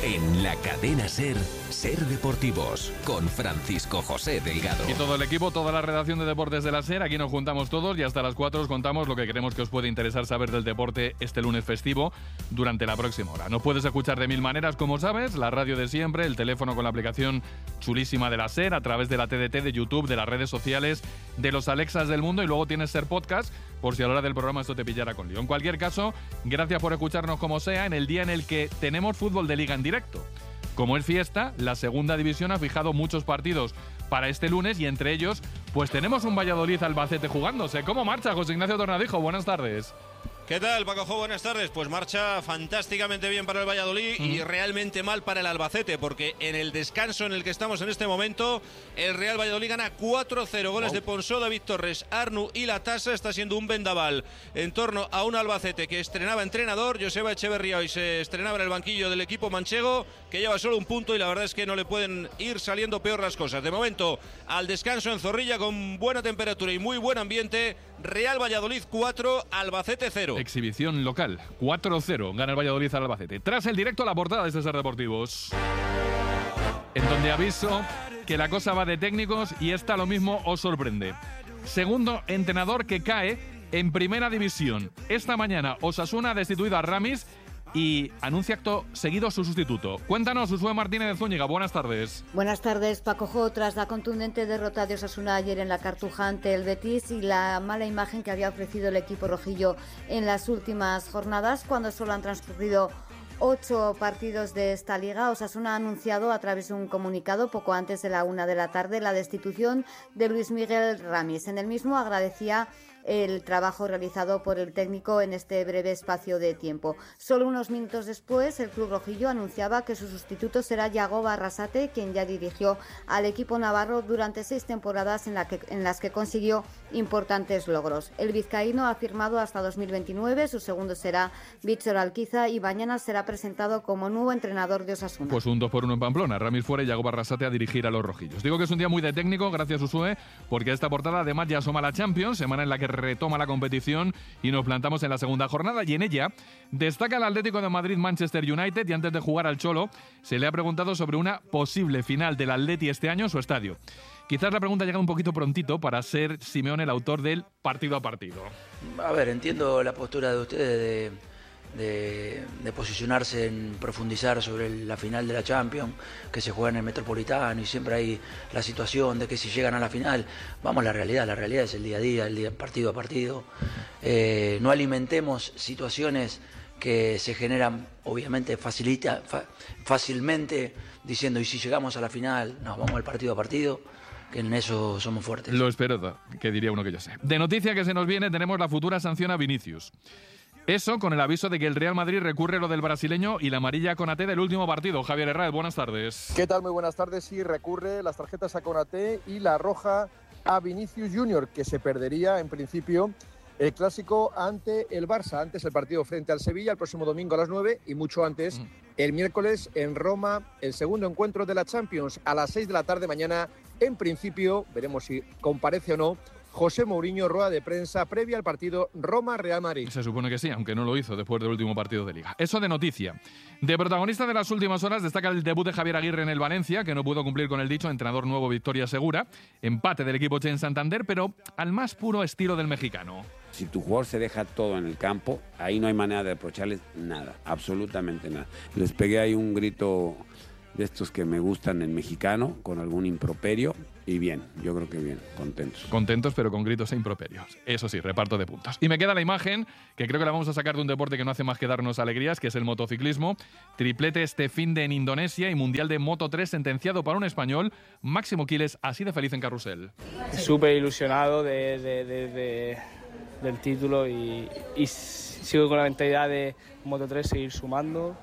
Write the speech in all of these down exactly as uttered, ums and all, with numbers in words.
En la cadena SER, SER Deportivos, con Francisco José Delgado. Y todo el equipo, toda la redacción de Deportes de la SER, aquí nos juntamos todos y hasta las cuatro os contamos lo que creemos que os puede interesar saber del deporte este lunes festivo durante la próxima hora. Nos puedes escuchar de mil maneras, como sabes, la radio de siempre, el teléfono con la aplicación chulísima de la SER, a través de la T D T, de YouTube, de las redes sociales, de los Alexas del mundo, y luego tienes SER Podcast, por si a la hora del programa esto te pillara con lío. En cualquier caso, gracias por escucharnos como sea, en el día en el que tenemos fútbol de liga en directo. Como es fiesta, la segunda división ha fijado muchos partidos para este lunes y entre ellos, pues tenemos un Valladolid-Albacete jugándose. ¿Cómo marcha, José Ignacio Tornadijo? Buenas tardes. ¿Qué tal, Paco Jo? Buenas tardes. Pues marcha fantásticamente bien para el Valladolid mm. y realmente mal para el Albacete, porque en el descanso en el que estamos en este momento, el Real Valladolid gana cuatro cero. Goles wow. de Ponsó, David Torres, Arnu y La Tasa. Está siendo un vendaval en torno a un Albacete que estrenaba entrenador. Joseba Echeverría hoy se estrenaba en el banquillo del equipo manchego, que lleva solo un punto y la verdad es que no le pueden ir saliendo peor las cosas. De momento, al descanso en Zorrilla con buena temperatura y muy buen ambiente, Real Valladolid cuatro, Albacete cero. Exhibición local, cuatro cero, gana el Valladolid al Albacete. Tras el directo, la portada de SER Deportivos, en donde aviso que la cosa va de técnicos y esta lo mismo os sorprende. Segundo entrenador que cae en primera división. Esta mañana Osasuna ha destituido a Ramis y anuncia acto seguido su sustituto. Cuéntanos, Usue Martínez de Zúñiga, buenas tardes. Buenas tardes, Paco Jo. Tras la contundente derrota de Osasuna ayer en la Cartuja ante el Betis y la mala imagen que había ofrecido el equipo rojillo en las últimas jornadas, cuando solo han transcurrido ocho partidos de esta liga, Osasuna ha anunciado a través de un comunicado poco antes de la una de la tarde la destitución de Luis Miguel Ramis. En el mismo agradecía el trabajo realizado por el técnico en este breve espacio de tiempo. Solo unos minutos después, el club rojillo anunciaba que su sustituto será Yago Arrasate, quien ya dirigió al equipo navarro durante seis temporadas en, la que, en las que consiguió importantes logros. El vizcaíno ha firmado hasta dos mil veintinueve, su segundo será Víctor Alquiza y mañana será presentado como nuevo entrenador de Osasuna. Pues un dos por uno en Pamplona, Ramis fuera y Yago Arrasate a dirigir a los rojillos. Digo que es un día muy de técnico, gracias Usue, porque esta portada además ya asoma la Champions, semana en la que retoma la competición y nos plantamos en la segunda jornada, y en ella destaca el Atlético de Madrid-Manchester United, y antes de jugar al Cholo se le ha preguntado sobre una posible final del Atleti este año en su estadio. Quizás la pregunta llega un poquito prontito para ser Simeone el autor del partido a partido. A ver, entiendo la postura de ustedes de, de, de posicionarse en profundizar sobre la final de la Champions, que se juega en el Metropolitano y siempre hay la situación de que si llegan a la final, vamos a la realidad, la realidad es el día a día, el día partido a partido. Eh, no alimentemos situaciones que se generan obviamente facilita, fa, fácilmente diciendo y si llegamos a la final, nos vamos al partido a partido, que en eso somos fuertes. Lo espero, que diría uno que yo sé. De noticia que se nos viene, tenemos la futura sanción a Vinicius. Eso con el aviso de que el Real Madrid recurre lo del brasileño y la amarilla a Konaté del último partido. Javier Herrera, buenas tardes. ¿Qué tal? Muy buenas tardes. Sí, recurre las tarjetas a Konaté y la roja a Vinicius Junior, que se perdería en principio el clásico ante el Barça, antes el partido frente al Sevilla, el próximo domingo a las nueve, y mucho antes, mm. el miércoles en Roma, el segundo encuentro de la Champions a las seis de la tarde mañana. En principio, veremos si comparece o no José Mourinho, rueda de prensa previa al partido Roma-Real Madrid. Se supone que sí, aunque no lo hizo después del último partido de Liga. Eso de noticia. De protagonista de las últimas horas destaca el debut de Javier Aguirre en el Valencia, que no pudo cumplir con el dicho, entrenador nuevo, victoria segura. Empate del equipo Che en Santander, pero al más puro estilo del mexicano. Si tu jugador se deja todo en el campo, ahí no hay manera de reprocharles nada, absolutamente nada. Les pegué ahí un grito de estos que me gustan en mexicano, con algún improperio, y bien, yo creo que bien, contentos. Contentos, pero con gritos e improperios. Eso sí, reparto de puntos. Y me queda la imagen, que creo que la vamos a sacar de un deporte que no hace más que darnos alegrías, que es el motociclismo. Triplete este fin de en Indonesia y Mundial de Moto tres sentenciado para un español. Máximo Quiles, así de feliz en carrusel. Súper ilusionado de, de, de, de, del título y, y sigo con la mentalidad de Moto tres seguir sumando.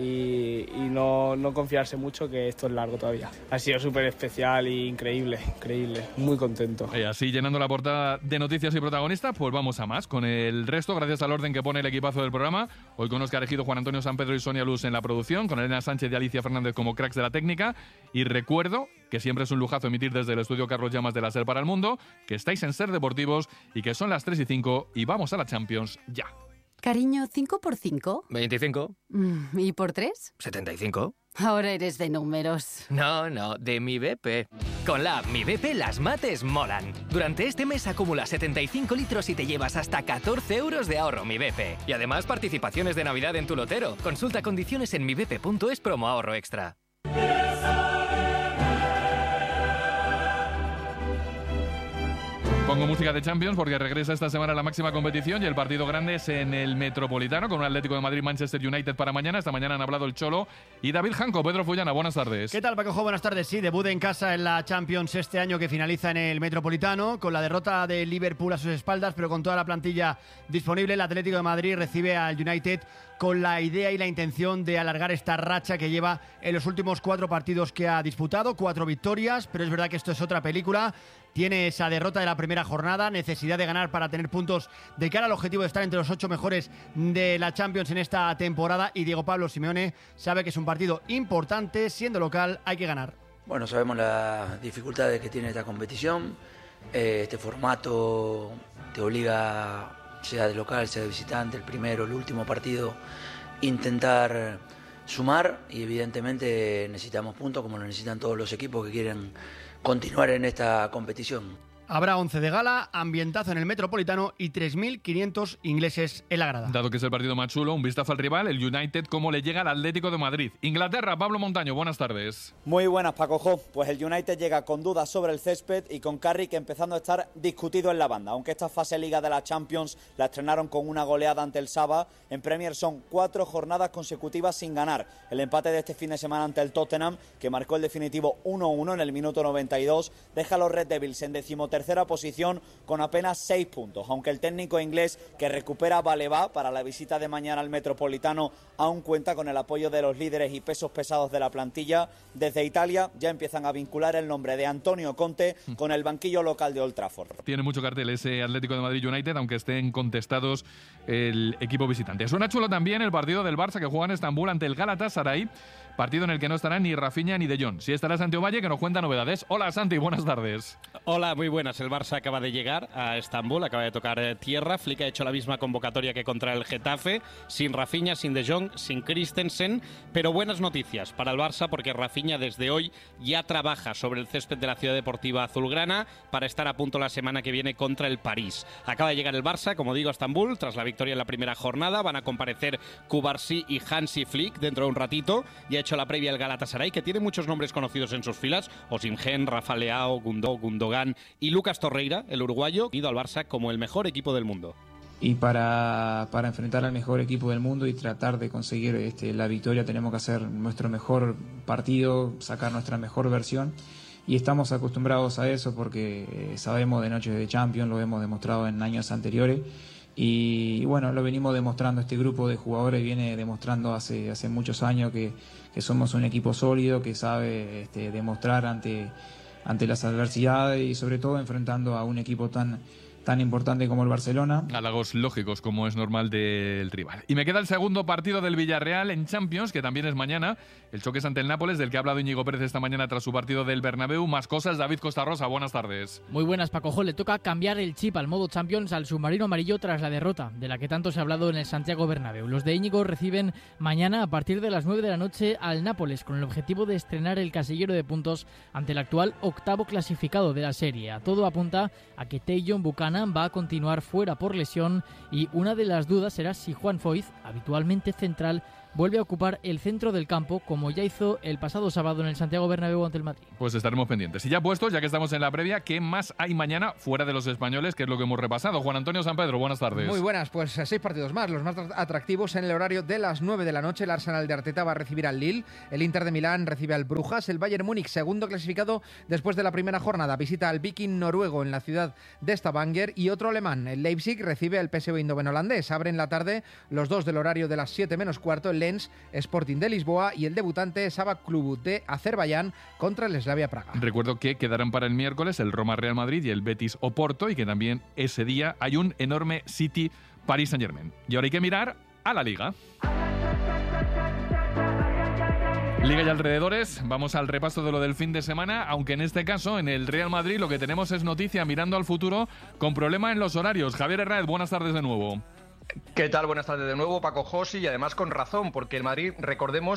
Y, y no, no confiarse mucho, que esto es largo todavía. Ha sido súper especial e increíble, increíble, muy contento. Y así, llenando la portada de noticias y protagonistas, pues vamos a más con el resto, gracias al orden que pone el equipazo del programa. Hoy con Óscar Ejido, Juan Antonio San Pedro y Sonia Luz en la producción, con Elena Sánchez y Alicia Fernández como cracks de la técnica. Y recuerdo que siempre es un lujazo emitir desde el estudio Carlos Llamas de la SER para el Mundo, que estáis en SER Deportivos y que son las tres y cinco y vamos a la Champions ya. Cariño, ¿cinco por cinco? veinticinco. ¿Y por tres? setenta y cinco. Ahora eres de números. No, no, de mi B P. Con la app Mi B P las mates molan. Durante este mes acumula setenta y cinco litros y te llevas hasta catorce euros de ahorro Mi B P. Y además participaciones de Navidad en tu lotero. Consulta condiciones en mi b p punto es promo ahorro extra. Pongo música de Champions porque regresa esta semana la máxima competición y el partido grande es en el Metropolitano con un Atlético de Madrid-Manchester United para mañana. Esta mañana han hablado el Cholo y David Janco. Pedro Fullana, buenas tardes. ¿Qué tal, Paco? Buenas tardes. Sí, debut en casa en la Champions este año que finaliza en el Metropolitano con la derrota de Liverpool a sus espaldas, pero con toda la plantilla disponible. El Atlético de Madrid recibe al United con la idea y la intención de alargar esta racha que lleva en los últimos cuatro partidos que ha disputado, cuatro victorias, pero es verdad que esto es otra película. Tiene esa derrota de la primera jornada, necesidad de ganar para tener puntos de cara al objetivo de estar entre los ocho mejores de la Champions en esta temporada, y Diego Pablo Simeone sabe que es un partido importante, siendo local hay que ganar. Bueno, sabemos las dificultades que tiene esta competición, eh, este formato te obliga, sea de local, sea de visitante, el primero, el último partido, intentar sumar, y evidentemente necesitamos puntos como lo necesitan todos los equipos que quieren continuar en esta competición. Habrá once de gala, ambientazo en el Metropolitano y tres mil quinientos ingleses en la grada. Dado que es el partido más chulo, un vistazo al rival, el United, cómo le llega al Atlético de Madrid. Inglaterra, Pablo Montaño, buenas tardes. Muy buenas, Paco Jo. Pues el United llega con dudas sobre el césped y con Carrick empezando a estar discutido en la banda. Aunque esta fase Liga de la Champions la estrenaron con una goleada ante el Saba, en Premier son cuatro jornadas consecutivas sin ganar. El empate de este fin de semana ante el Tottenham, que marcó el definitivo uno uno en el minuto noventa y dos, deja a los Red Devils en decimotercera posición con apenas seis puntos, aunque el técnico inglés que recupera a Baleba para la visita de mañana al Metropolitano aún cuenta con el apoyo de los líderes y pesos pesados de la plantilla. Desde Italia ya empiezan a vincular el nombre de Antonio Conte con el banquillo local de Old Trafford. Tiene mucho cartel ese Atlético de Madrid United, aunque estén contestados el equipo visitante. Suena chulo también el partido del Barça que juega en Estambul ante el Galatasaray, partido en el que no estarán ni Rafinha ni De Jong. Sí estará Santi Ovalle, que nos cuenta novedades. Hola Santi, buenas tardes. Hola, muy buenas. El Barça acaba de llegar a Estambul, acaba de tocar eh, tierra. Flick ha hecho la misma convocatoria que contra el Getafe, sin Rafinha, sin De Jong, sin Christensen, pero buenas noticias para el Barça porque Rafinha desde hoy ya trabaja sobre el césped de la Ciudad Deportiva Azulgrana para estar a punto la semana que viene contra el París. Acaba de llegar el Barça, como digo, a Estambul tras la victoria en la primera jornada. Van a comparecer Cubarsí y Hansi Flick dentro de un ratito. Ya ha hecho la previa el Galatasaray, que tiene muchos nombres conocidos en sus filas: Osimhen, Rafa Leao, Gundo, Gundogan y Lucas Torreira, el uruguayo, ido al Barça como el mejor equipo del mundo. Y para, para enfrentar al mejor equipo del mundo y tratar de conseguir este, la victoria, tenemos que hacer nuestro mejor partido, sacar nuestra mejor versión. Y estamos acostumbrados a eso porque sabemos de noches de Champions, lo hemos demostrado en años anteriores. Y, y bueno, lo venimos demostrando, este grupo de jugadores viene demostrando hace, hace muchos años que, que somos un equipo sólido, que sabe este, demostrar ante, ante las adversidades y sobre todo enfrentando a un equipo tan, tan importante como el Barcelona. Halagos lógicos, como es normal del rival. Y me queda el segundo partido del Villarreal en Champions, que también es mañana. El choque es ante el Nápoles, del que ha hablado Íñigo Pérez esta mañana tras su partido del Bernabéu. Más cosas, David Costa Rosa, buenas tardes. Muy buenas, Paco Jo. Le toca cambiar el chip al modo Champions al submarino amarillo tras la derrota, de la que tanto se ha hablado en el Santiago Bernabéu. Los de Íñigo reciben mañana a partir de las nueve de la noche al Nápoles, con el objetivo de estrenar el casillero de puntos ante el actual octavo clasificado de la serie. A todo apunta a que Tajon Buchanan va a continuar fuera por lesión y una de las dudas será si Juan Foyth, habitualmente central, vuelve a ocupar el centro del campo como ya hizo el pasado sábado en el Santiago Bernabéu ante el Madrid. Pues estaremos pendientes. Y ya puestos, ya que estamos en la previa, ¿qué más hay mañana fuera de los españoles? Que es lo que hemos repasado. Juan Antonio San Pedro, buenas tardes. Muy buenas, pues seis partidos más, los más atractivos en el horario de las nueve de la noche. El Arsenal de Arteta va a recibir al Lille, el Inter de Milán recibe al Brujas, el Bayern Múnich, segundo clasificado después de la primera jornada, visita al Viking noruego en la ciudad de Stavanger, y otro alemán, el Leipzig, recibe al P S V Eindhoven holandés. Abren la tarde los dos del horario de las siete menos cuarto, el Lens Sporting de Lisboa y el debutante Sabah Club de Azerbaiyán contra el Slavia Praga. Recuerdo que quedarán para el miércoles el Roma Real Madrid y el Betis Oporto, y que también ese día hay un enorme City Paris Saint-Germain. Y ahora hay que mirar a la Liga. Liga y alrededores, vamos al repaso de lo del fin de semana, aunque en este caso, en el Real Madrid, lo que tenemos es noticia mirando al futuro con problema en los horarios. Javier Herráez, buenas tardes de nuevo. ¿Qué tal? Buenas tardes de nuevo, Paco Josi, y además con razón, porque el Madrid, recordemos,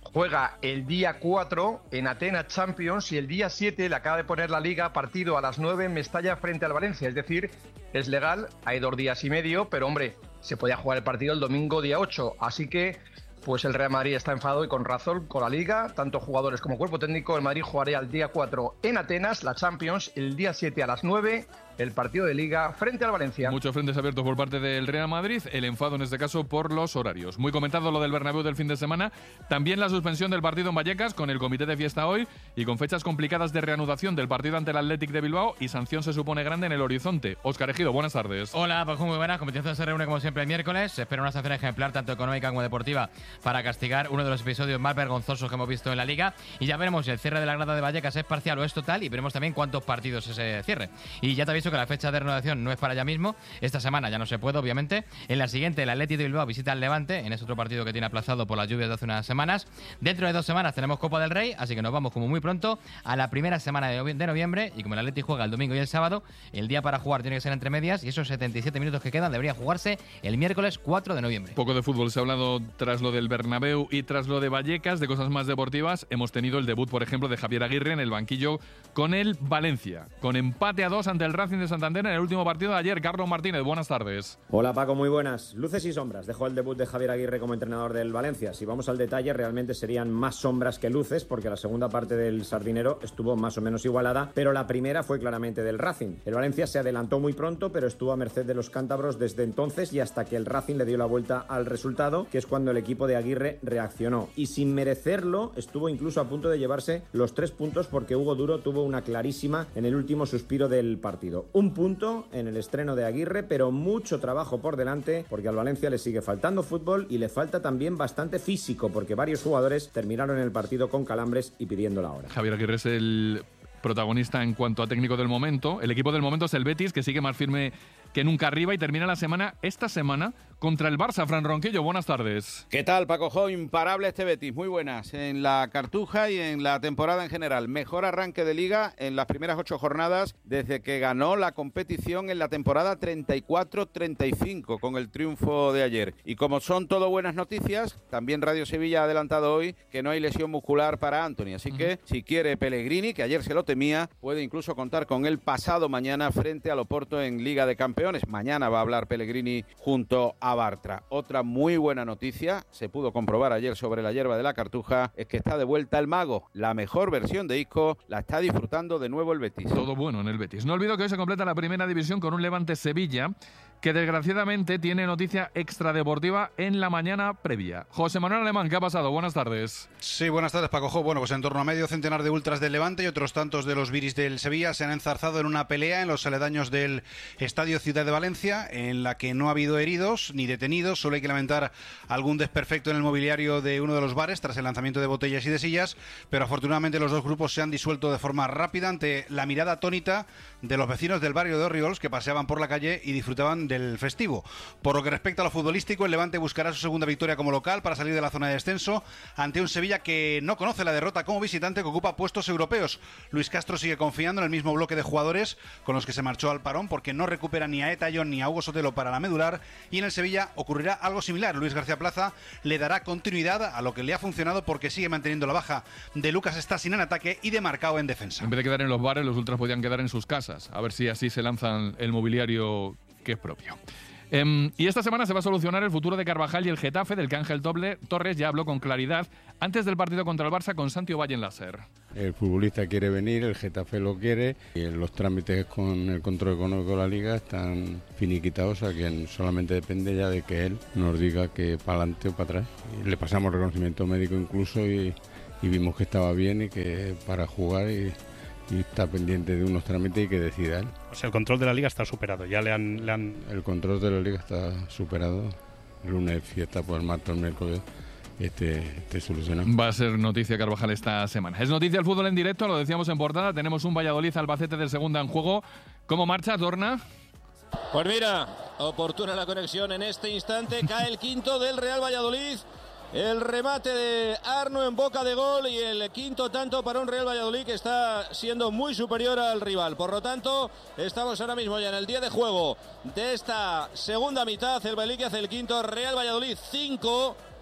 juega el día cuatro en Atenas Champions y el día siete le acaba de poner la Liga partido a las nueve en Mestalla frente al Valencia. Es decir, es legal, hay dos días y medio, pero hombre, se podía jugar el partido el domingo día ocho. Así que pues el Real Madrid está enfadado y con razón con la Liga, tanto jugadores como cuerpo técnico. El Madrid jugaría el día cuatro en Atenas, la Champions, el día siete a las nueve, el partido de Liga frente al Valencia. Muchos frentes abiertos por parte del Real Madrid, el enfado en este caso por los horarios. Muy comentado lo del Bernabéu del fin de semana, también la suspensión del partido en Vallecas con el comité de fiesta hoy y con fechas complicadas de reanudación del partido ante el Athletic de Bilbao y sanción se supone grande en el horizonte. Óscar Ejido, buenas tardes. Hola, pues muy buenas. Competición se reúne como siempre el miércoles. Se espera una sanción ejemplar tanto económica como deportiva para castigar uno de los episodios más vergonzosos que hemos visto en la Liga y ya veremos si el cierre de la grada de Vallecas es parcial o es total y veremos también cuántos partidos es ese cierre. Y ya te aviso que la fecha de reanudación no es para ya mismo. Esta semana ya no se puede, obviamente. En la siguiente, el Athletic de Bilbao visita al Levante, en ese otro partido que tiene aplazado por las lluvias de hace unas semanas. Dentro de dos semanas tenemos Copa del Rey, así que nos vamos como muy pronto a la primera semana de noviembre y como el Athletic juega el domingo y el sábado, el día para jugar tiene que ser entre medias y esos setenta y siete minutos que quedan deberían jugarse el miércoles cuatro de noviembre. Poco de fútbol se ha hablado tras lo del Bernabéu y tras lo de Vallecas, de cosas más deportivas. Hemos tenido el debut, por ejemplo, de Javier Aguirre en el banquillo con el Valencia, con empate a dos ante el Racing de Santander en el último partido de ayer. Carlos Martínez, buenas tardes. Hola Paco, muy buenas. Luces y sombras dejó el debut de Javier Aguirre como entrenador del Valencia. Si vamos al detalle, realmente serían más sombras que luces, porque la segunda parte del sardinero estuvo más o menos igualada, pero la primera fue claramente del Racing. El Valencia se adelantó muy pronto, pero estuvo a merced de los cántabros desde entonces y hasta que el Racing le dio la vuelta al resultado, que es cuando el equipo de Aguirre reaccionó. Y sin merecerlo, estuvo incluso a punto de llevarse los tres puntos porque Hugo Duro tuvo una clarísima en el último suspiro del partido. Un punto en el estreno de Aguirre, pero mucho trabajo por delante porque al Valencia le sigue faltando fútbol y le falta también bastante físico porque varios jugadores terminaron el partido con calambres y pidiendo la hora. Javier Aguirre es el protagonista en cuanto a técnico del momento. El equipo del momento es el Betis, que sigue más firme que nunca arriba y termina la semana, esta semana, contra el Barça. Fran Ronquillo, buenas tardes. ¿Qué tal, Paco Jo? Imparable este Betis, muy buenas en la Cartuja y en la temporada en general. Mejor arranque de Liga en las primeras ocho jornadas desde que ganó la competición en la temporada treinta y cuatro treinta y cinco con el triunfo de ayer. Y como son todo buenas noticias, también Radio Sevilla ha adelantado hoy que no hay lesión muscular para Antony, así que si quiere Pellegrini, que ayer se lo temía, puede incluso contar con él pasado mañana frente al Oporto en Liga de Campeones. Mañana va a hablar Pellegrini junto a Bartra. Otra muy buena noticia, se pudo comprobar ayer sobre la hierba de la Cartuja, es que está de vuelta el mago. La mejor versión de Isco la está disfrutando de nuevo el Betis. Todo bueno en el Betis. No olvido que hoy se completa la primera división con un Levante Sevilla, que desgraciadamente tiene noticia extradeportiva en la mañana previa. José Manuel Alemán, ¿qué ha pasado? Buenas tardes. Sí, buenas tardes, Paco Jo. Bueno, pues en torno a medio centenar de ultras del Levante y otros tantos de los viris del Sevilla se han enzarzado en una pelea en los aledaños del Estadio Ciudad de Valencia, en la que no ha habido heridos ni detenidos. Solo hay que lamentar algún desperfecto en el mobiliario de uno de los bares tras el lanzamiento de botellas y de sillas, pero afortunadamente los dos grupos se han disuelto de forma rápida ante la mirada atónita de los vecinos del barrio de Orriols, que paseaban por la calle y disfrutaban del festivo. Por lo que respecta a lo futbolístico, el Levante buscará su segunda victoria como local para salir de la zona de descenso ante un Sevilla que no conoce la derrota como visitante, que ocupa puestos europeos. Luis Castro sigue confiando en el mismo bloque de jugadores con los que se marchó al parón, porque no recupera ni a Eta John ni a Hugo Sotelo para la medular, y en el Sevilla ocurrirá algo similar. Luis García Plaza le dará continuidad a lo que le ha funcionado, porque sigue manteniendo la baja de Lucas Stasin en ataque y de Marcao en defensa. En vez de quedar en los bares, los ultras podían quedar en sus casas, a ver si así se lanzan el mobiliario que es propio. Um, y esta semana se va a solucionar el futuro de Carvajal y el Getafe, del que Ángel Torres ya habló con claridad antes del partido contra el Barça con Santi Valle en la SER. El futbolista quiere venir, el Getafe lo quiere y los trámites con el control económico de la Liga están finiquitados, a quien solamente depende ya de que él nos diga que para adelante o para atrás. Y le pasamos reconocimiento médico incluso y, y vimos que estaba bien y que para jugar y... y está pendiente de unos trámites y que decida él. O sea, el control de la Liga está superado, ya le han... Le han... El control de la Liga está superado. El lunes fiesta, pues el martes, el miércoles este, este solucionado. Va a ser noticia Carvajal esta semana. Es noticia el fútbol en directo, lo decíamos en portada. Tenemos un Valladolid Albacete de segunda en juego. ¿Cómo marcha, Torna? Pues mira, oportuna la conexión en este instante. Cae el quinto del Real Valladolid. El remate de Arno en boca de gol y el quinto tanto para un Real Valladolid que está siendo muy superior al rival. Por lo tanto, estamos ahora mismo ya en el día de juego de esta segunda mitad. El Valladolid que hace el quinto, Real Valladolid cinco,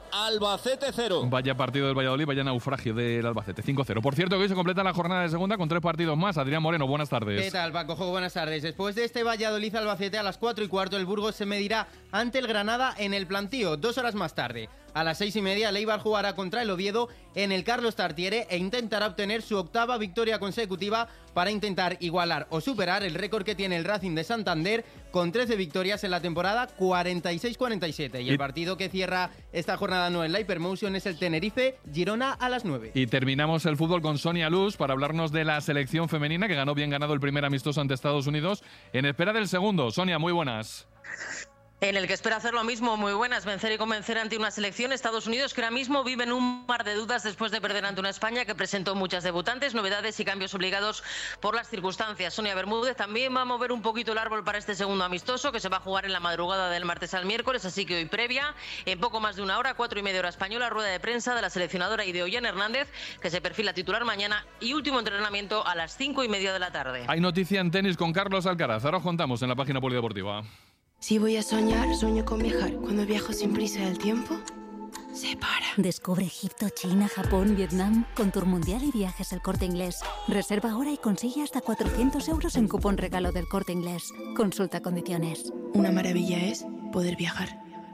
Albacete cero. Vaya partido del Valladolid, vaya naufragio del Albacete, cinco cero. Por cierto, que hoy se completa la jornada de segunda con tres partidos más. Adrián Moreno, buenas tardes. ¿Qué tal, Paco? Buenas tardes. Después de este Valladolid-Albacete a las cuatro y cuarto, el Burgos se medirá ante el Granada en el Plantío, dos horas más tarde. A las seis y media, el Eibar jugará contra el Oviedo en el Carlos Tartiere e intentará obtener su octava victoria consecutiva para intentar igualar o superar el récord que tiene el Racing de Santander con trece victorias en la temporada cuarenta y seis cuarenta y siete. Y el partido que cierra esta jornada no en la Hypermotion es el Tenerife-Girona a las nueve. Y terminamos el fútbol con Sonia Luz para hablarnos de la selección femenina que ganó bien ganado el primer amistoso ante Estados Unidos en espera del segundo. Sonia, muy buenas. En el que espera hacer lo mismo, muy buenas, vencer y convencer ante una selección Estados Unidos que ahora mismo vive en un mar de dudas después de perder ante una España que presentó muchas debutantes, novedades y cambios obligados por las circunstancias. Sonia Bermúdez también va a mover un poquito el árbol para este segundo amistoso que se va a jugar en la madrugada del martes al miércoles, así que hoy previa, en poco más de una hora, cuatro y media hora española, rueda de prensa de la seleccionadora Ideoyen Hernández, que se perfila titular mañana, y último entrenamiento a las cinco y media de la tarde. Hay noticia en tenis con Carlos Alcaraz, ahora os contamos en la página polideportiva. Si voy a soñar, sueño con viajar. Cuando viajo sin prisa del tiempo, se para. Descubre Egipto, China, Japón, Vietnam con Tour Mundial y Viajes El Corte Inglés. Reserva ahora y consigue hasta cuatrocientos euros en cupón regalo del Corte Inglés. Consulta condiciones. Una maravilla es poder viajar.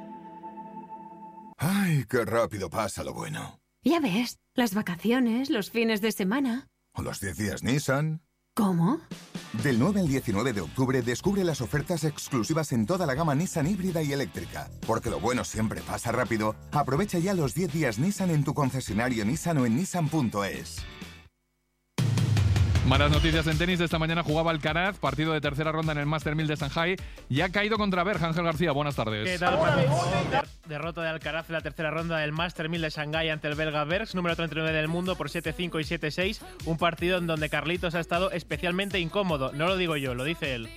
Ay, qué rápido pasa lo bueno. Ya ves, las vacaciones, los fines de semana. O los diez días Nissan. ¿Cómo? Del nueve al diecinueve de octubre descubre las ofertas exclusivas en toda la gama Nissan híbrida y eléctrica. Porque lo bueno siempre pasa rápido. Aprovecha ya los diez días Nissan en tu concesionario Nissan o en nissan punto es. Malas noticias en tenis. Esta mañana jugaba Alcaraz, partido de tercera ronda en el Master mil de Shanghái, y ha caído contra Berg. Ángel García, buenas tardes. ¿Qué tal, Paco? Derrota de Alcaraz en la tercera ronda del Master mil de Shanghái ante el belga Bergs, número treinta y nueve del mundo, por siete cinco y siete seis. Un partido en donde Carlitos ha estado especialmente incómodo. No lo digo yo, lo dice él.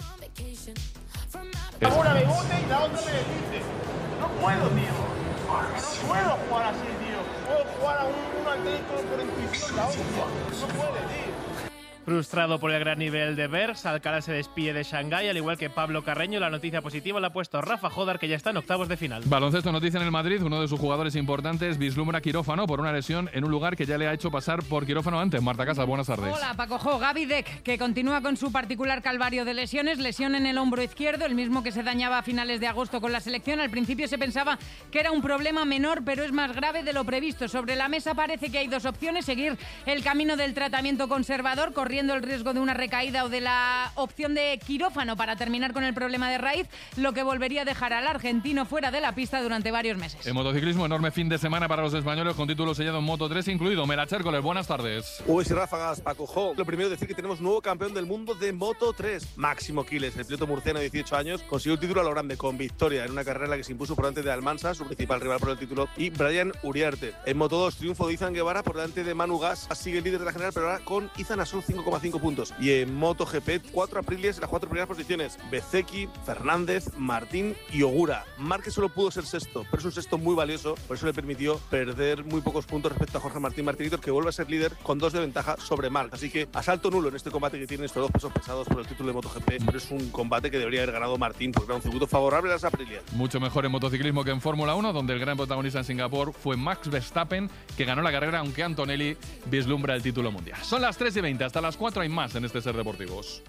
Una me bote y la otra me desdice. No puedo, tío. No puedo jugar así, tío. Puedo jugar a un, uno al teléfono por intuición, la hostia. No puede, tío. Frustrado por el gran nivel de Bergs, Alcaraz se despide de Shanghái, al igual que Pablo Carreño. La noticia positiva la ha puesto Rafa Jodar, que ya está en octavos de final. Baloncesto, noticia en el Madrid. Uno de sus jugadores importantes vislumbra quirófano por una lesión en un lugar que ya le ha hecho pasar por quirófano antes. Marta Casas, buenas tardes. Hola, Paco. Gaby Deck, que continúa con su particular calvario de lesiones. Lesión en el hombro izquierdo, el mismo que se dañaba a finales de agosto con la selección. Al principio se pensaba que era un problema menor, pero es más grave de lo previsto. Sobre la mesa parece que hay dos opciones: seguir el camino del tratamiento conservador, corriendo el riesgo de una recaída, o de la opción de quirófano para terminar con el problema de raíz, lo que volvería a dejar al argentino fuera de la pista durante varios meses. En motociclismo, enorme fin de semana para los españoles con título sellado en Moto tres incluido. Melacher Hércules, buenas tardes. Uy, y ráfagas, Paco Jo. Lo primero decir que tenemos nuevo campeón del mundo de Moto tres. Máximo Quiles, el piloto murciano de dieciocho años, consiguió el título a lo grande con victoria en una carrera en la que se impuso por delante de Almansa, su principal rival por el título, y Brian Uriarte. En Moto dos, triunfo de Izan Guevara por delante de Manu Gas. Sigue el líder de la general, pero ahora con Izan a solo cinco coma cinco puntos. Y en MotoGP, cuatro apriles en las cuatro primeras posiciones: Bezeki, Fernández, Martín y Ogura. Márquez solo pudo ser sexto, pero es un sexto muy valioso, por eso le permitió perder muy pocos puntos respecto a Jorge Martín Martínez, que vuelve a ser líder con dos de ventaja sobre Marc. Así que asalto nulo en este combate que tienen estos dos pesos pesados por el título de MotoGP, pero es un combate que debería haber ganado Martín porque era un circuito favorable a las Aprilia. Mucho mejor en motociclismo que en Fórmula uno, donde el gran protagonista en Singapur fue Max Verstappen, que ganó la carrera, aunque Antonelli vislumbra el título mundial. Son las tres y veinte, hasta las cuatro hay más en este Ser Deportivos.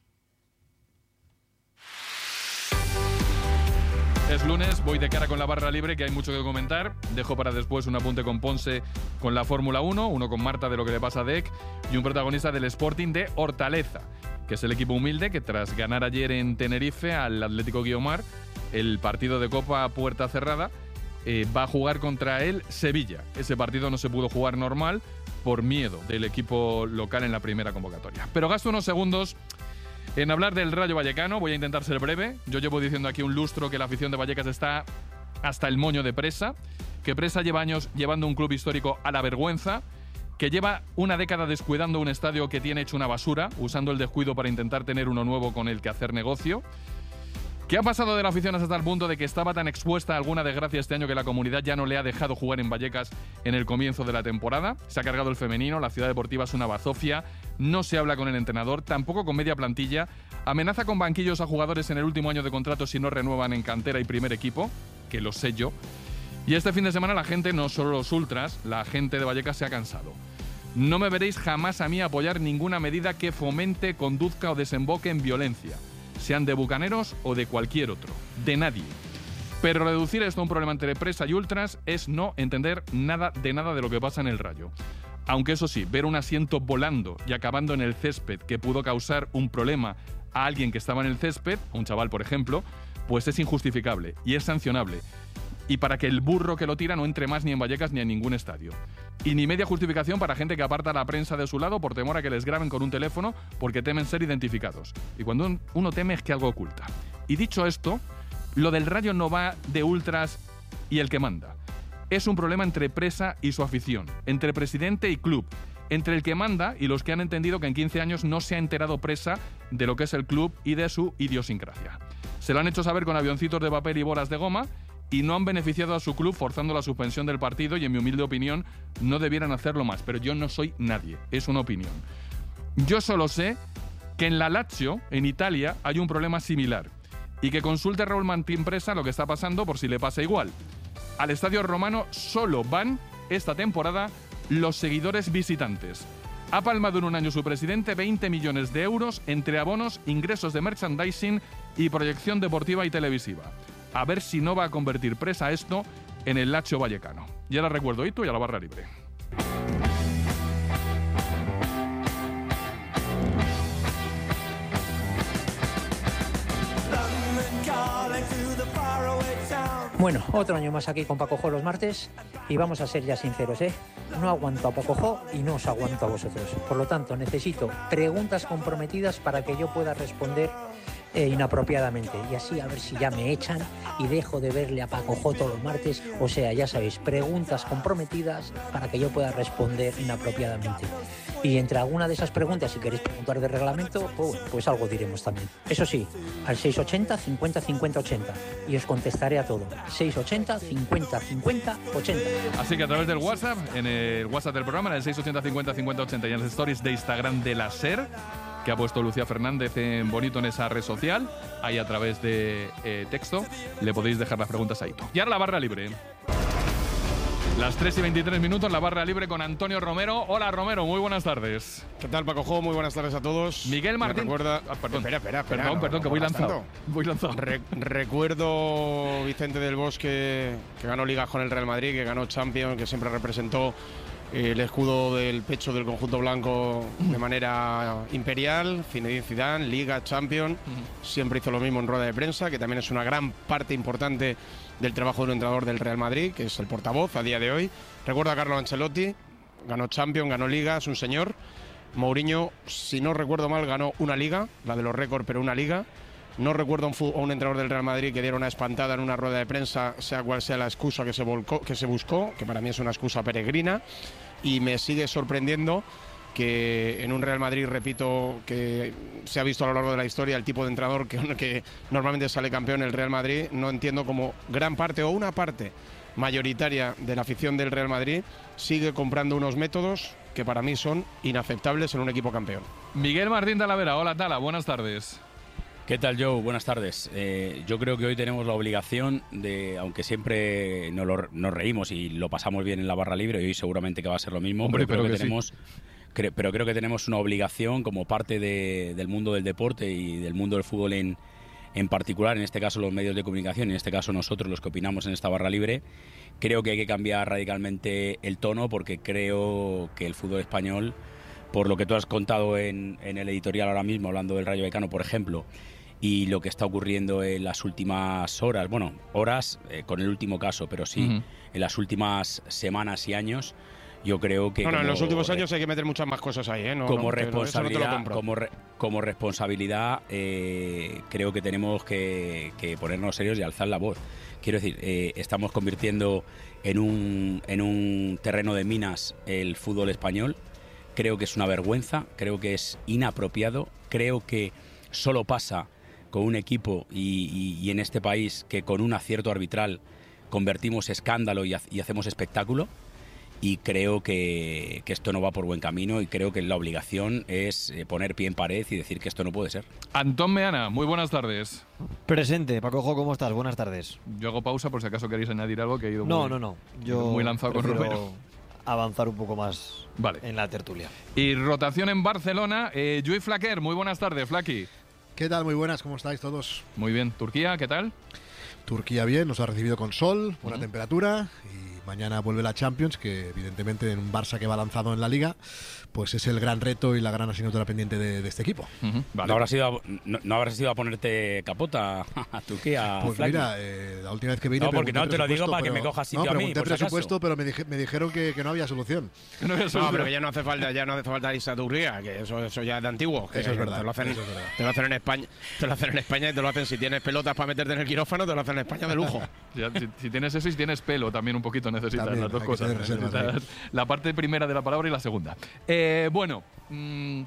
Es lunes, voy de cara con la barra libre, que hay mucho que comentar. Dejo para después un apunte con Ponce con la Fórmula uno, uno con Marta de lo que le pasa a Deck y un protagonista del Sporting de Hortaleza, que es el equipo humilde que tras ganar ayer en Tenerife al Atlético Guiomar, el partido de Copa a puerta cerrada, eh, va a jugar contra el Sevilla. Ese partido no se pudo jugar normal por miedo del equipo local en la primera convocatoria. Pero gasto unos segundos en hablar del Rayo Vallecano. Voy a intentar ser breve. Yo llevo diciendo aquí un lustro que la afición de Vallecas está hasta el moño de Presa, que Presa lleva años llevando un club histórico a la vergüenza, que lleva una década descuidando un estadio que tiene hecho una basura, usando el descuido para intentar tener uno nuevo con el que hacer negocio. ¿Qué ha pasado de la afición hasta el punto de que estaba tan expuesta a alguna desgracia este año que la comunidad ya no le ha dejado jugar en Vallecas en el comienzo de la temporada? Se ha cargado el femenino, la ciudad deportiva es una bazofia, no se habla con el entrenador, tampoco con media plantilla, amenaza con banquillos a jugadores en el último año de contrato si no renuevan en cantera y primer equipo, que lo sé yo. Y este fin de semana la gente, no solo los ultras, la gente de Vallecas se ha cansado. No me veréis jamás a mí apoyar ninguna medida que fomente, conduzca o desemboque en violencia, sean de bucaneros o de cualquier otro, de nadie. Pero reducir esto a un problema entre presa y ultras es no entender nada de nada de lo que pasa en el Rayo. Aunque eso sí, ver un asiento volando y acabando en el césped que pudo causar un problema a alguien que estaba en el césped, a un chaval por ejemplo, pues es injustificable y es sancionable. Y para que el burro que lo tira no entre más ni en Vallecas ni en ningún estadio. Y ni media justificación para gente que aparta a la prensa de su lado por temor a que les graben con un teléfono porque temen ser identificados. Y cuando uno teme es que algo oculta. Y dicho esto, lo del Rayo no va de ultras y el que manda. Es un problema entre presa y su afición, entre presidente y club, entre el que manda y los que han entendido que en quince años no se ha enterado presa de lo que es el club y de su idiosincrasia. Se lo han hecho saber con avioncitos de papel y bolas de goma y no han beneficiado a su club forzando la suspensión del partido y, en mi humilde opinión, no debieran hacerlo más. Pero yo no soy nadie, es una opinión. Yo solo sé que en la Lazio, en Italia, hay un problema similar y que consulte Raúl Martín Presa lo que está pasando por si le pasa igual. Al Estadio Romano solo van esta temporada los seguidores visitantes. Ha palmado en un año su presidente veinte millones de euros entre abonos, ingresos de merchandising y proyección deportiva y televisiva. A ver si no va a convertir Presa esto en el Lazio vallecano. Y ahora recuerdo Hito y a la barra libre. Bueno, otro año más aquí con Paco Jo los martes y vamos a ser ya sinceros, ¿eh? No aguanto a Paco Jo y no os aguanto a vosotros. Por lo tanto, necesito preguntas comprometidas para que yo pueda responder eh, inapropiadamente. Y así a ver si ya me echan y dejo de verle a Paco Jo todos los martes. O sea, ya sabéis, preguntas comprometidas para que yo pueda responder inapropiadamente. Y entre alguna de esas preguntas, si queréis preguntar de reglamento, pues, pues algo diremos también. Eso sí, al seis ochenta, cincuenta, cincuenta, ochenta. Y os contestaré a todo. seis ochenta, cincuenta, cincuenta, ochenta. Así que a través del WhatsApp, en el WhatsApp del programa, en el seis ochenta, cincuenta, cincuenta, ochenta y en las stories de Instagram de la SER, que ha puesto Lucía Fernández en bonito en esa red social, ahí a través de eh, texto, le podéis dejar las preguntas ahí. Y ahora la barra libre. Las tres y veintitrés minutos, la barra libre con Antonio Romero. Hola Romero, muy buenas tardes. ¿Qué tal, Paco Jo? Muy buenas tardes a todos. Miguel Martín. Recuerda... Ah, perdón, espera, espera, espera. Perdón, no, perdón, no, que voy no lanzado. Voy lanzado. Re recuerdo Vicente del Bosque, que ganó Ligas con el Real Madrid, que ganó Champions, que siempre representó el escudo del pecho del conjunto blanco de manera imperial. Zinedine Zidane, Liga, Champions. Uh-huh. Siempre hizo lo mismo en rueda de prensa, que también es una gran parte importante del trabajo de un entrenador del Real Madrid, que es el portavoz a día de hoy. Recuerdo a Carlo Ancelotti, ganó Champions, ganó Liga, es un señor. Mourinho, si no recuerdo mal, ganó una Liga, la de los récords, pero una Liga. No recuerdo a un, a un entrenador del Real Madrid que diera una espantada en una rueda de prensa, sea cual sea la excusa que se, volcó, que se buscó, que para mí es una excusa peregrina. Y me sigue sorprendiendo que en un Real Madrid, repito, que se ha visto a lo largo de la historia el tipo de entrenador que, que normalmente sale campeón el Real Madrid. No entiendo cómo gran parte o una parte mayoritaria de la afición del Real Madrid sigue comprando unos métodos que para mí son inaceptables en un equipo campeón. Miguel Martín Talavera, hola Tala, buenas tardes. ¿Qué tal, Joe? Buenas tardes. Eh, yo creo que hoy tenemos la obligación de, aunque siempre nos, lo, nos reímos y lo pasamos bien en la barra libre, y hoy seguramente que va a ser lo mismo, Hombre, pero, creo pero que que tenemos, sí. cre, pero creo que tenemos una obligación como parte de, del mundo del deporte y del mundo del fútbol en, en particular, en este caso los medios de comunicación, en este caso nosotros los que opinamos en esta barra libre. Creo que hay que cambiar radicalmente el tono porque creo que el fútbol español, por lo que tú has contado en, en el editorial ahora mismo, hablando del Rayo Vallecano, por ejemplo, y lo que está ocurriendo en las últimas horas, bueno, horas eh, con el último caso, pero sí, uh-huh. en las últimas semanas y años, yo creo que... No, no, como, en los últimos años hay que meter muchas más cosas ahí, ¿eh? No, como, no, responsabilidad, no como, re, como responsabilidad, eh, creo que tenemos que, que ponernos serios y alzar la voz. Quiero decir, eh, estamos convirtiendo en un, en un terreno de minas el fútbol español. Creo que es una vergüenza, creo que es inapropiado, creo que solo pasa con un equipo y, y, y en este país que con un acierto arbitral convertimos escándalo y, ha, y hacemos espectáculo. y creo que, que esto no va por buen camino, y creo que la obligación es poner pie en pared y decir que esto no puede ser. Antón Meana, muy buenas tardes. Presente. Pacojo, ¿cómo estás? Buenas tardes. Yo hago pausa por si acaso queréis añadir algo, que he ido no, muy, no, no. Yo muy lanzado con Romero. Avanzar un poco más vale. en la tertulia. Y rotación en Barcelona. Eh, Lluís Flaquer, muy buenas tardes, Flaqui. ¿Qué tal? Muy buenas, ¿cómo estáis todos? Muy bien. ¿Turquía, qué tal? Turquía bien, nos ha recibido con sol, buena uh-huh. temperatura, y mañana vuelve la Champions, que evidentemente en un Barça que va lanzado en la Liga, pues es el gran reto y la gran asignatura pendiente de, de este equipo. Uh-huh. Vale. ¿No, habrás ido a, no, ¿No habrás ido a ponerte capota a Turquía? Pues Flaqui? mira, eh, la última vez que vine... No, porque no te lo digo para pero, que me cojas sitio no, a mí, pregunté por si presupuesto, acaso. pero me, dije, me dijeron que, que no había solución. No, no, pero que ya no hace falta, ya no hace falta irse a Turquía, que eso, eso ya es de antiguo. Que eso es verdad. Te lo, hacen, eso es verdad. te lo hacen en España, te lo hacen en España y te lo hacen si tienes pelotas para meterte en el quirófano, te lo hacen en España de lujo. Ya, si, si tienes eso y si tienes pelo, también un poquito necesitas también, las dos cosas. Necesitas la parte primera de la palabra y la segunda. Eh, bueno, mmm,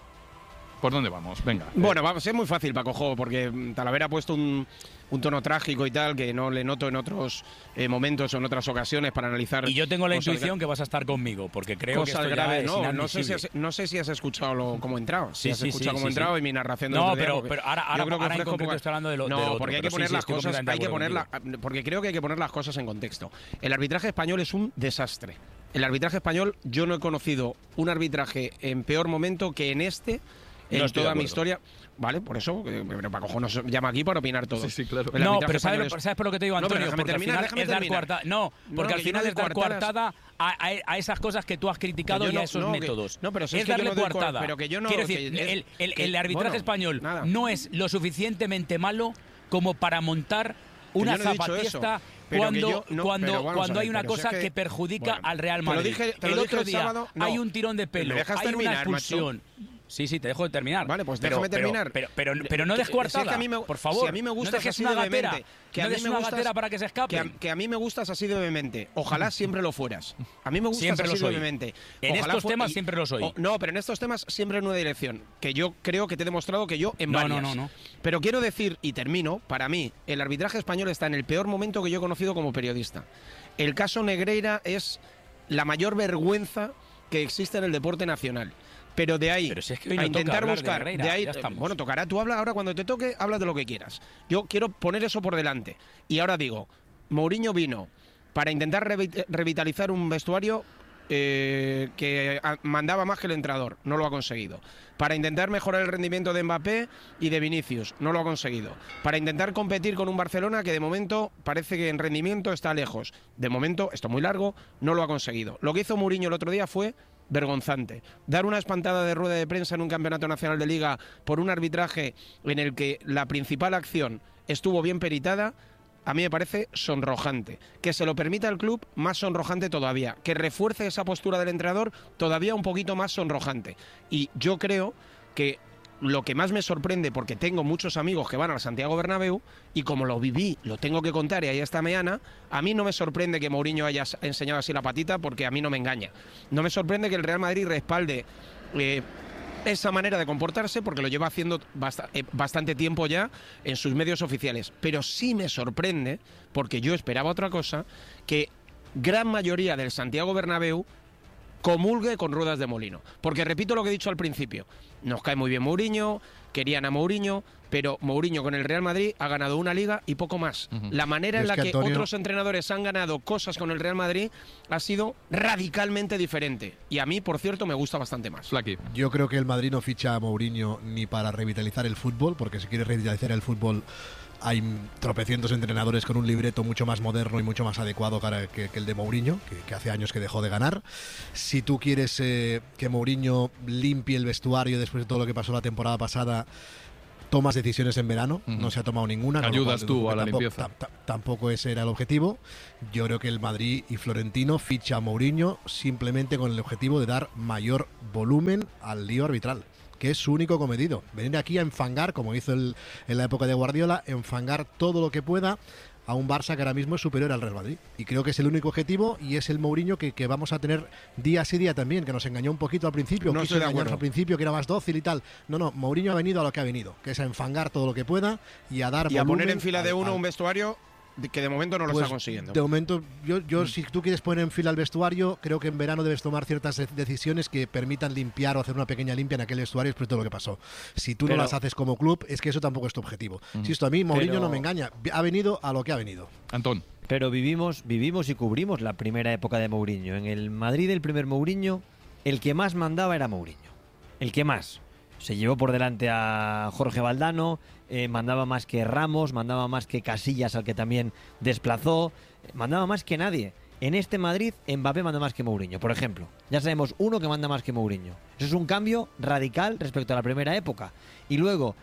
¿por dónde vamos? Venga. Bueno, eh. vamos, es muy fácil, Pacojo, porque Talavera ha puesto un, un tono trágico y tal que no le noto en otros eh, momentos o en otras ocasiones para analizar. Y yo tengo la intuición que vas a estar conmigo, porque creo cosas que esto graves. ya No, no sé, si has, no sé si has escuchado lo, cómo he entrado. Si sí, has sí, escuchado sí, cómo he sí, entrado sí. y mi narración de No, otro día, pero, porque pero ahora, ahora, yo creo que ahora en ofrezco concreto poca- estoy hablando de lo, no, del otro. porque hay que pero poner sí, las estoy cosas, completamente hay que de acuerdo poner contigo. la- porque creo que hay que poner las cosas en contexto. El arbitraje español es un desastre. El arbitraje español, yo no he conocido un arbitraje en peor momento que en este, en No estoy de toda mi acuerdo. historia. Vale, por eso, eh, pero Pacojo nos llama aquí para opinar todo. Sí, sí, claro. El No, arbitraje pero ¿sabes, español lo- es- ¿sabes por lo que te digo, No, pero Antonio? déjame porque terminar, al déjame final es dar terminar. coartada. No, No, porque que al yo final no es doy dar coartadas. coartada a, a- a esas cosas que tú has criticado Que yo y a no- esos no, que- métodos. no, pero si es es que yo darle no doy coar- coartada. pero que yo no- Quiero decir, que es- el, el- que- el arbitraje bueno, español nada. no es lo suficientemente malo como para montar una yo no he dicho zapatista eso, pero cuando, que yo- no, cuando, pero vamos cuando a hay ver, una pero si cosa es que, que- perjudica bueno, al Real te lo Madrid. dije- te lo el dije otro el día sábado, no. hay un tirón de ¿Me pelo, dejas hay una terminar, macho? expulsión. Sí, sí, te dejo de terminar. Vale, pues Pero- déjame pero- terminar. Pero, pero, pero, no Que- des si coartada, es que a mí me- por favor. si a mí me gustas no dejes así una de gatera. vehemente, que a no mí des me una gustas- gatera para que se escape. Que a, que a mí me gustas así de vehemente. Ojalá siempre lo fueras. A mí me gustas Siempre así lo de soy. vehemente. En Ojalá estos fu- temas y- siempre lo soy. o- no, pero en estos temas siempre en una dirección. Que yo creo que te he demostrado que yo en No, varias. no, no, no. Pero quiero decir, y termino, para mí, el arbitraje español está en el peor momento que yo he conocido como periodista. El caso Negreira es la mayor vergüenza que existe en el deporte nacional. Pero de ahí Pero si es que hoy a no toca intentar hablar de buscar, Negreira, de ahí, ya estamos. bueno, tocará, tú habla ahora cuando te toque, habla de lo que quieras. Yo quiero poner eso por delante. Y ahora digo, Mourinho vino para intentar revi- revitalizar un vestuario eh, que a- mandaba más que el entrenador, no lo ha conseguido. Para intentar mejorar el rendimiento de Mbappé y de Vinicius, no lo ha conseguido. Para intentar competir con un Barcelona que de momento parece que en rendimiento está lejos. De momento, esto es muy largo, no lo ha conseguido. Lo que hizo Mourinho el otro día fue vergonzante. Dar una espantada de rueda de prensa en un campeonato nacional de liga por un arbitraje en el que la principal acción estuvo bien peritada, a mí me parece sonrojante. Que se lo permita el club, más sonrojante todavía. Que refuerce esa postura del entrenador, todavía un poquito más sonrojante. Y yo creo que lo que más me sorprende, porque tengo muchos amigos que van al Santiago Bernabéu, y como lo viví, lo tengo que contar, y ahí está Meana, a mí no me sorprende que Mourinho haya enseñado así la patita, porque a mí no me engaña. No me sorprende que el Real Madrid respalde eh, esa manera de comportarse, porque lo lleva haciendo bast- eh, bastante tiempo ya en sus medios oficiales. Pero sí me sorprende, porque yo esperaba otra cosa, que gran mayoría del Santiago Bernabéu comulgue con ruedas de molino. Porque repito lo que he dicho al principio, nos cae muy bien Mourinho, querían a Mourinho, pero Mourinho con el Real Madrid ha ganado una liga y poco más. Ujú. La manera Y en es la que, que Antonio- otros entrenadores han ganado cosas con el Real Madrid ha sido radicalmente diferente. Y a mí, por cierto, me gusta bastante más. Flaky. Yo creo que el Madrid no ficha a Mourinho ni para revitalizar el fútbol, porque si quiere revitalizar el fútbol hay tropecientos entrenadores con un libreto mucho más moderno y mucho más adecuado para que, que el de Mourinho, que, que hace años que dejó de ganar. Si tú quieres eh, que Mourinho limpie el vestuario después de todo lo que pasó la temporada pasada, tomas decisiones en verano, Ujú. no se ha tomado ninguna. con lo Ayudas cual, tú a la tampoco- limpieza. tam- tam- Tampoco ese era el objetivo. Yo creo que el Madrid y Florentino ficha a Mourinho simplemente con el objetivo de dar mayor volumen al lío arbitral, que es su único cometido. Venir aquí a enfangar, como hizo el- en la época de Guardiola, enfangar todo lo que pueda a un Barça que ahora mismo es superior al Real Madrid. Y creo que es el único objetivo y es el Mourinho que, que vamos a tener día sí día también, que nos engañó un poquito al principio, No quiso estoy de engañarnos acuerdo. al principio, que era más dócil y tal. No, no, Mourinho ha venido a lo que ha venido, que es a enfangar todo lo que pueda y a dar Y a volumen poner en fila de al- uno al- un vestuario de, que de momento no lo Pues, está consiguiendo. De momento, yo, yo Mm. si tú quieres poner en fila al vestuario, creo que en verano debes tomar ciertas de- decisiones que permitan limpiar o hacer una pequeña limpia en aquel vestuario después de todo lo que pasó. Si tú Pero- no las haces como club, es que eso tampoco es tu objetivo. Mm. Si esto a mí, Mourinho Pero- no me engaña. Ha venido a lo que ha venido. Antón. Pero vivimos, vivimos y cubrimos la primera época de Mourinho. En el Madrid, el primer Mourinho, el que más mandaba era Mourinho. El que más. Se llevó por delante a Jorge Valdano, eh, mandaba más que Ramos, mandaba más que Casillas, al que también desplazó, eh, mandaba más que nadie. En este Madrid, Mbappé manda más que Mourinho, por ejemplo. Ya sabemos uno que manda más que Mourinho. Eso es un cambio radical respecto a la primera época. Y luego,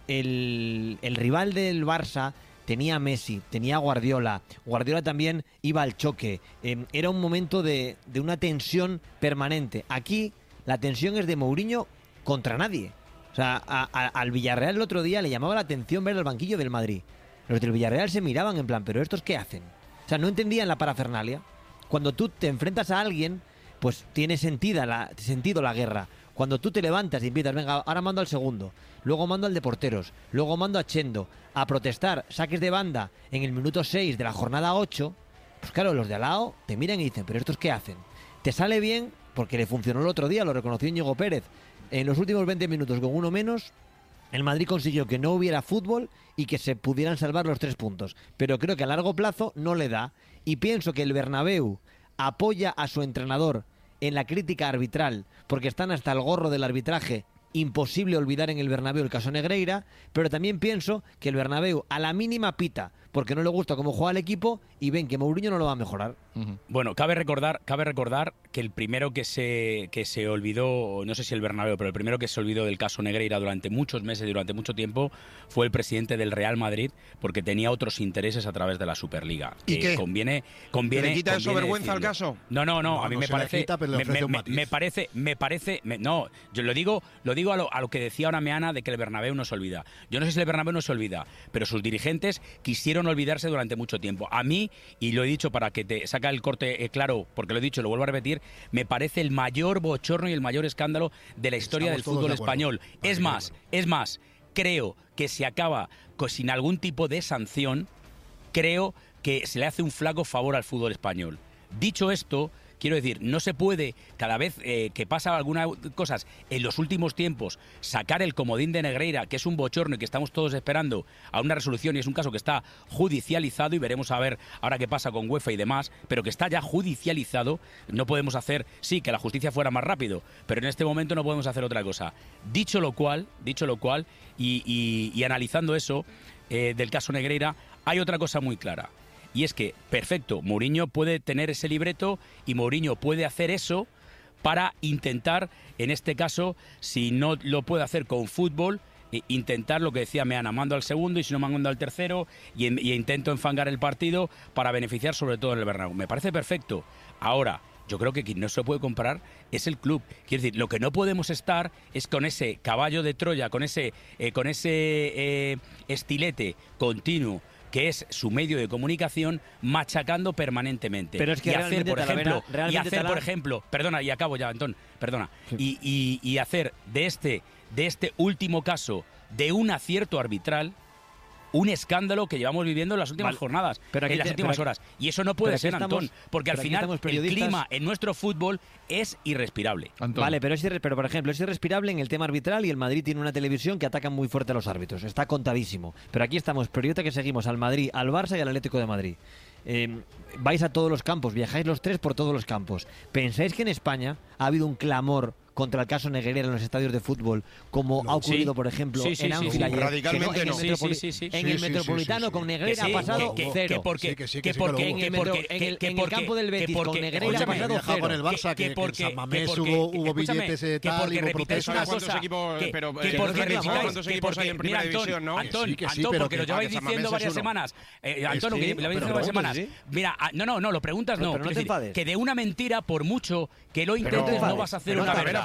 el, el rival del Barça tenía a Messi, tenía a Guardiola. Guardiola también iba al choque. Eh, era un momento de, de una tensión permanente. Aquí, la tensión es de Mourinho contra nadie. O sea, a- a- al Villarreal el otro día le llamaba la atención ver el banquillo del Madrid. Los del Villarreal se miraban en plan, ¿pero estos qué hacen? O sea, no entendían la parafernalia. Cuando tú te enfrentas a alguien, pues tiene sentido la, sentido la guerra. Cuando tú te levantas y empiezas, venga, ahora mando al segundo, luego mando al de porteros, luego mando a Chendo a protestar, saques de banda en el minuto seis de la jornada ocho, pues claro, los de al lado te miran y dicen, ¿pero estos qué hacen? Te sale bien porque le funcionó el otro día, lo reconoció Íñigo Pérez. En los últimos veinte minutos, con uno menos, el Madrid consiguió que no hubiera fútbol y que se pudieran salvar los tres puntos. Pero creo que a largo plazo no le da. Y pienso que el Bernabéu apoya a su entrenador en la crítica arbitral, porque están hasta el gorro del arbitraje. Imposible olvidar en el Bernabéu el caso Negreira, pero también pienso que el Bernabéu a la mínima pita, porque no le gusta cómo juega el equipo y ven que Mourinho no lo va a mejorar. Bueno, cabe recordar, cabe recordar que el primero que se, que se olvidó, no sé si el Bernabéu, pero el primero que se olvidó del caso Negreira durante muchos meses y durante mucho tiempo fue el presidente del Real Madrid, porque tenía otros intereses a través de la Superliga. ¿Y Que qué? Conviene, conviene, ¿Le quita eso conviene vergüenza al decirlo. caso? No, no, no, No, a mí no me se le parece, quita, pero le me, ofrece me- un me- matiz. me parece, me parece, me- no, yo lo digo, lo digo a lo, a lo que decía ahora Meana de que el Bernabéu no se olvida. Yo no sé si el Bernabéu no se olvida, pero sus dirigentes quisieron olvidarse durante mucho tiempo. A mí, y lo he dicho para que te saca el corte eh, claro, porque lo he dicho, lo vuelvo a repetir, me parece el mayor bochorno y el mayor escándalo de la historia Estamos del todos fútbol de acuerdo. español. Es más, es más, creo que si acaba co- sin algún tipo de sanción, creo que se le hace un flaco favor al fútbol español. Dicho esto, quiero decir, no se puede, cada vez eh, que pasa algunas cosas en los últimos tiempos, sacar el comodín de Negreira, que es un bochorno y que estamos todos esperando a una resolución, y es un caso que está judicializado, y veremos a ver ahora qué pasa con UEFA y demás, pero que está ya judicializado. No podemos hacer, sí, que la justicia fuera más rápido, pero en este momento no podemos hacer otra cosa. Dicho lo cual, dicho lo cual, y, y- y analizando eso eh, del caso Negreira, hay otra cosa muy clara. Y es que, perfecto, Mourinho puede tener ese libreto y Mourinho puede hacer eso para intentar, en este caso, si no lo puede hacer con fútbol, eh, intentar lo que decía Meana, mando al segundo y si no mando al tercero y, y intento enfangar el partido para beneficiar sobre todo en el Bernabéu. Me parece perfecto. Ahora, yo creo que quien no se puede comprar es el club. Quiero decir, lo que no podemos estar es con ese caballo de Troya, con ese, eh, con ese eh, estilete continuo que es su medio de comunicación, machacando permanentemente. Pero es que y hacer, realmente, por Talavera, ejemplo, y realmente, hacer, por Tala- ejemplo, perdona, y acabo ya, Antón, perdona, y, y- y hacer de este, de este último caso de un acierto arbitral un escándalo que llevamos viviendo en las últimas Vale. jornadas, Pero aquí en las te- últimas pero aquí- horas. Y eso no puede pero aquí ser, estamos- Antón, porque al pero aquí final estamos el periodistas- clima en nuestro fútbol es irrespirable. Vale, pero, es irre- pero por ejemplo, es irrespirable en el tema arbitral y el Madrid tiene una televisión que ataca muy fuerte a los árbitros. Está contadísimo. Pero aquí estamos, periodista que seguimos al Madrid, al Barça y al Atlético de Madrid. Eh, vais a todos los campos, viajáis los tres por todos los campos. ¿Pensáis que en España ha habido un clamor contra el caso Negreira en los estadios de fútbol, como ha ocurrido, Sí. por ejemplo, Sí, sí, en sí, Anfield sí. ayer? Radicalmente Que en el no. Sí, Metropoli- sí, sí, sí. En Sí, el sí, sí, Metropolitano sí, sí. con Negreira Que sí, ha pasado que- que- cero. que porque- Sí, que sí, que que sí que lo porque- hubo. en el, que metro- porque- en el- que en el porque- campo del que Betis porque- con Negreira ha escúchame, pasado viajado con cero. el Barça, que- que en San Mamés porque- hubo- hubo escúchame, billetes, eh, que tal, porque y hubo repitáis protestas. una ¿Cuántos cosa, equipos- que- pero, que eh, porque ¿cuántos repitáis, equipos que hay porque, en mira, primera Antón, división, no? Antón, Que sí, que sí, Antón, pero porque que- lo lleváis que San diciendo Mamés es varias uno. semanas, eh, Antón, sí, que lo lleváis pero diciendo varias preguntas, semanas. sí. Mira, ah, no, no, no, lo preguntas Pero- no. pero no Quiero te decir, enfades. que de una mentira, por mucho que lo intentes, enfades. no vas a hacer Pero una Talavera, verdad.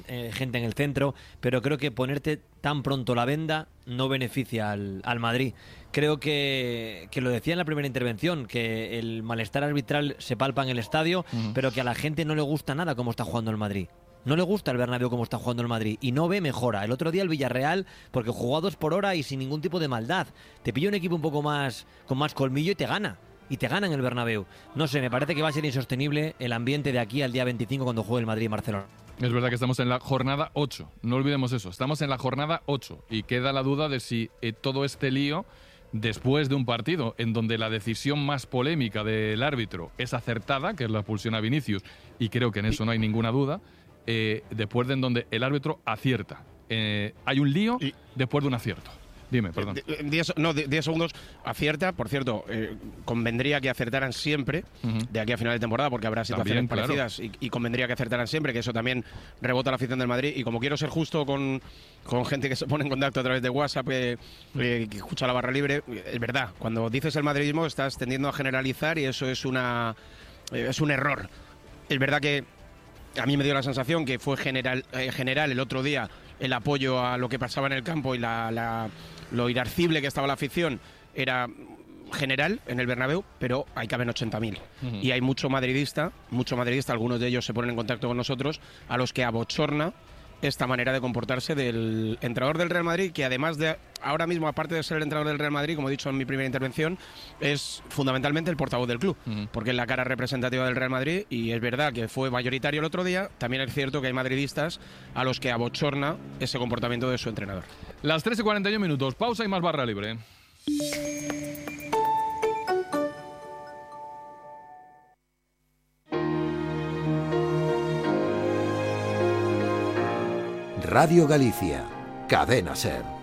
eh, gente en el centro, pero creo que ponerte tan pronto la venda no beneficia al, al Madrid. Creo que, que lo decía en la primera intervención, que el malestar arbitral se palpa en el estadio, uh-huh. pero que a la gente no le gusta nada cómo está jugando el Madrid. No le gusta el Bernabéu como está jugando el Madrid y no ve mejora. El otro día el Villarreal, porque jugó a dos por hora y sin ningún tipo de maldad. Te pilla un equipo un poco más con más colmillo y te gana. Y te gana en el Bernabéu. No sé, me parece que va a ser insostenible el ambiente de aquí al día veinticinco cuando juegue el Madrid y Barcelona. Es verdad que estamos en la jornada ocho, no olvidemos eso, estamos en la jornada ocho y queda la duda de si eh, todo este lío, después de un partido en donde la decisión más polémica del árbitro es acertada, que es la expulsión a Vinicius, y creo que en eso no hay ninguna duda, eh, después de en donde el árbitro acierta. Eh, hay un lío después de un acierto. Dime, perdón. diez, no, diez segundos, acierta. Por cierto, eh, convendría que acertaran siempre uh-huh. de aquí a final de temporada, porque habrá situaciones también, parecidas claro. y, y convendría que acertaran siempre, que eso también rebota la afición del Madrid. Y como quiero ser justo con, con gente que se pone en contacto a través de WhatsApp, eh, eh, que escucha la barra libre, es verdad, cuando dices el madridismo estás tendiendo a generalizar y eso es, una, eh, es un error. Es verdad que a mí me dio la sensación que fue general, eh, general el otro día el apoyo a lo que pasaba en el campo y la... la lo irascible que estaba la afición era general en el Bernabéu, pero ahí caben ochenta mil. Uh-huh. Y hay mucho madridista, mucho madridista, algunos de ellos se ponen en contacto con nosotros, a los que abochorna esta manera de comportarse del entrenador del Real Madrid, que además de, ahora mismo, aparte de ser el entrenador del Real Madrid, como he dicho en mi primera intervención, es fundamentalmente el portavoz del club, uh-huh. porque es la cara representativa del Real Madrid, y es verdad que fue mayoritario el otro día, también es cierto que hay madridistas a los que abochorna ese comportamiento de su entrenador. Las tres y cuarenta y uno minutos, pausa y más barra libre. Radio Galicia, Cadena SER.